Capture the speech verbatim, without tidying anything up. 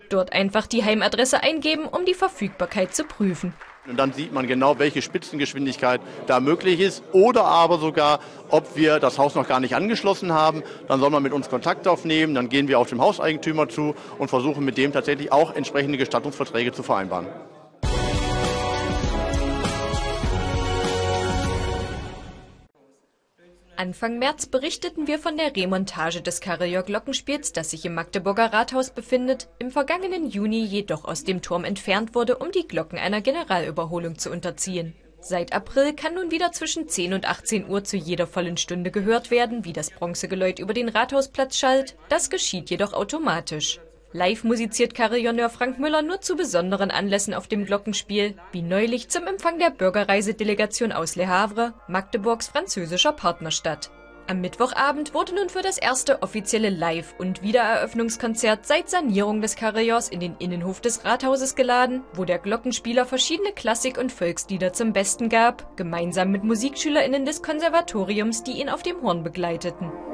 Dort einfach die Heimadresse eingeben, um die Verfügbarkeit zu prüfen. Und dann sieht man genau, welche Spitzengeschwindigkeit da möglich ist oder aber sogar, ob wir das Haus noch gar nicht angeschlossen haben. Dann soll man mit uns Kontakt aufnehmen, dann gehen wir auf den Hauseigentümer zu und versuchen mit dem tatsächlich auch entsprechende Gestattungsverträge zu vereinbaren. Anfang März berichteten wir von der Remontage des Carillon-Glockenspiels, das sich im Magdeburger Rathaus befindet, im vergangenen Juni jedoch aus dem Turm entfernt wurde, um die Glocken einer Generalüberholung zu unterziehen. Seit April kann nun wieder zwischen zehn und achtzehn Uhr zu jeder vollen Stunde gehört werden, wie das Bronzegeläut über den Rathausplatz schallt. Das geschieht jedoch automatisch. Live musiziert Carillonneur Frank Müller nur zu besonderen Anlässen auf dem Glockenspiel, wie neulich zum Empfang der Bürgerreisedelegation aus Le Havre, Magdeburgs französischer Partnerstadt. Am Mittwochabend wurde nun für das erste offizielle Live- und Wiedereröffnungskonzert seit Sanierung des Carillons in den Innenhof des Rathauses geladen, wo der Glockenspieler verschiedene Klassik- und Volkslieder zum Besten gab, gemeinsam mit MusikschülerInnen des Konservatoriums, die ihn auf dem Horn begleiteten.